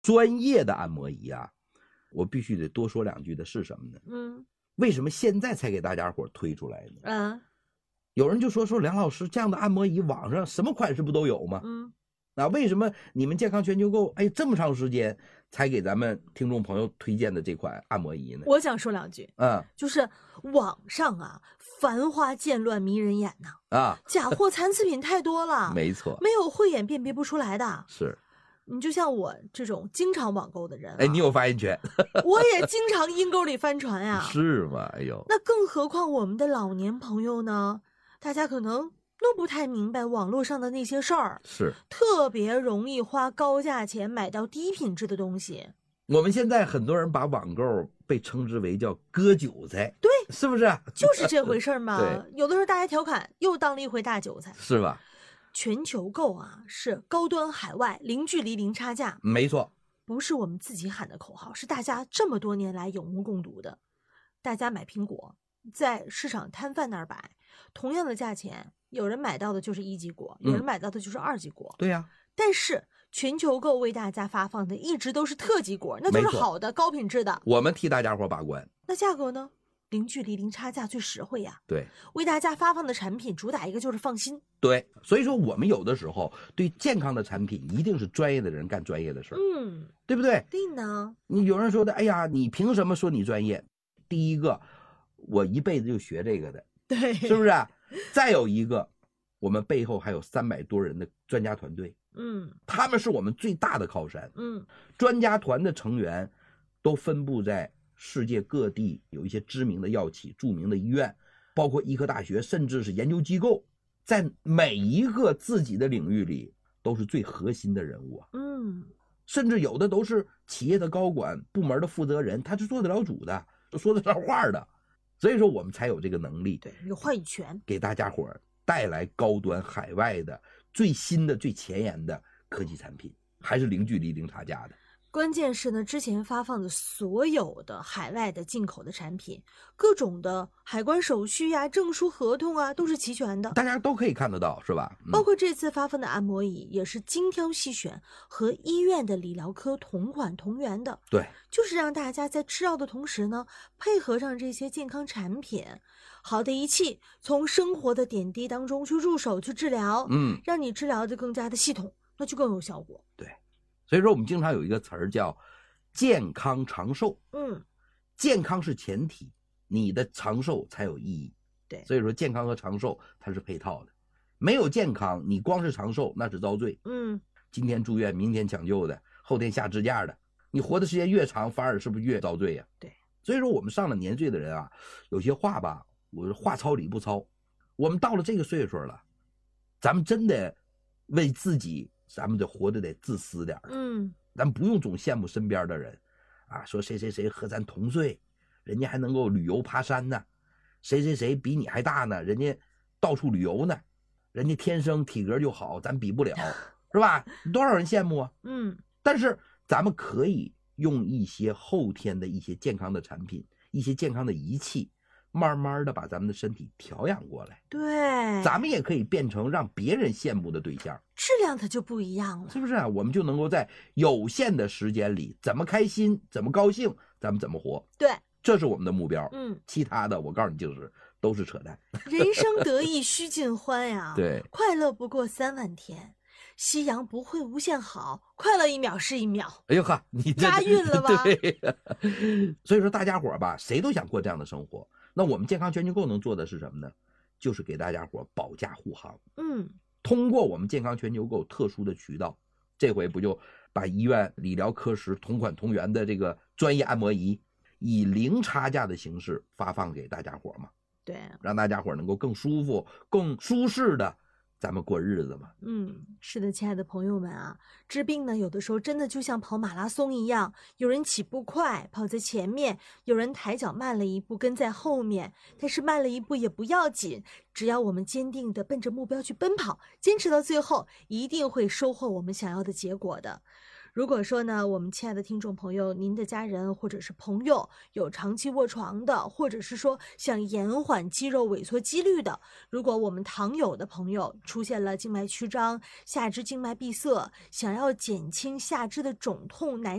专业的按摩仪啊，我必须得多说两句的是什么呢？为什么现在才给大家伙推出来呢？有人就说梁老师，这样的按摩仪网上什么款式不都有吗？为什么你们健康全球购这么长时间才给咱们听众朋友推荐的这款按摩仪呢？ 我想说两句，就是网上啊，繁花渐乱迷人眼呐，假货残次品太多了， 没错， 没有慧眼辨别不出来的。 是， 你就像我这种经常网购的人， 你有发言权， 我也经常阴沟里翻船呀， 是吗？哎呦， 那更何况我们的老年朋友呢？大家可能都不太明白网络上的那些事儿， 是特别容易花高价钱买到低品质的东西。 我们现在很多人把网购被称之为叫割韭菜， 对， 是不是？ 就是这回事嘛。 对， 有的时候大家调侃，又当了一回大韭菜， 是吧？ 全球购啊，是高端海外，零距离零差价， 没错， 不是我们自己喊的口号，是大家这么多年来有目共睹的。大家买苹果，在市场摊贩那儿摆，同样的价钱，有人买到的就是1级果，有人买到的就是2级果。 对呀， 但是全球购为大家发放的一直都是特级果，那就是好的高品质的。 我们替大家伙把关。 那价格呢？零距离零差价最实惠呀。 对， 为大家发放的产品主打一个就是放心。 对，所以说我们有的时候对健康的产品一定是专业的人干专业的事儿，对不对？ 对呢。 你有人说的，哎呀，你凭什么说你专业？第一个，我一辈子就学这个的， 对， 是不是？再有一个，我们背后还有300多人的专家团队，他们是我们最大的靠山，专家团的成员都分布在世界各地，有一些知名的药企、著名的医院，包括医科大学，甚至是研究机构，在每一个自己的领域里都是最核心的人物啊，甚至有的都是企业的高管、部门的负责人，他是做得了主的，说得上话的，所以说我们才有这个能力， 对，有话语权， 给大家伙带来高端海外的最新的、最前沿的科技产品，还是零距离、零差价的。 关键是呢，之前发放的所有的海外的进口的产品，各种的海关手续呀、证书、合同啊，都是齐全的， 大家都可以看得到，是吧？ 包括这次发放的按摩椅，也是精挑细选，和医院的理疗科同款同源的。 对， 就是让大家在吃药的同时呢，配合上这些健康产品，好的仪器，从生活的点滴当中去入手去治疗，让你治疗的更加的系统，那就更有效果。 对。所以说我们经常有一个词儿叫健康长寿，健康是前提，你的长寿才有意义。 对， 所以说健康和长寿它是配套的，没有健康你光是长寿那是遭罪。今天住院明天抢救的，后天下支架的，你活的时间越长反而是不是越遭罪呀？ 对， 所以说我们上了年岁的人啊，有些话吧，我话糙理不糙，我们到了这个岁数了，咱们真的为自己咱们得活得得自私点咱不用总羡慕身边的人啊，说谁谁谁和咱同岁，人家还能够旅游爬山呢，谁谁谁比你还大呢，人家到处旅游呢，人家天生体格就好，咱比不了，是吧？多少人羡慕啊？但是咱们可以用一些后天的一些健康的产品，一些健康的仪器，慢慢的把咱们的身体调养过来， 对， 咱们也可以变成让别人羡慕的对象， 质量它就不一样了， 是不是啊？我们就能够在有限的时间里，怎么开心，怎么高兴，咱们怎么活。 对， 这是我们的目标。其他的我告诉你就是都是扯淡。 人生得意须尽欢呀， 对， 快乐不过3万天。夕阳不会无限好，快乐1秒是1秒。 哎呦呵，你这押韵了吧？ 对，所以说大家伙吧，谁都想过这样的生活。那我们健康全球购能做的是什么呢？就是给大家伙保驾护航。通过我们健康全球购特殊的渠道，这回不就把医院理疗科室同款同源的这个专业按摩仪，以零差价的形式发放给大家伙吗？ 对， 让大家伙能够更舒服、更舒适的咱们过日子嘛。 是的，亲爱的朋友们啊，治病呢，有的时候真的就像跑马拉松一样，有人起步快，跑在前面，有人抬脚慢了一步，跟在后面。但是慢了一步也不要紧，只要我们坚定地奔着目标去奔跑，坚持到最后，一定会收获我们想要的结果的。 如果说呢，我们亲爱的听众朋友，您的家人或者是朋友有长期卧床的，或者是说想延缓肌肉萎缩肌率的，如果我们堂友的朋友出现了静脉曲张、下肢静脉闭塞，想要减轻下肢的肿痛难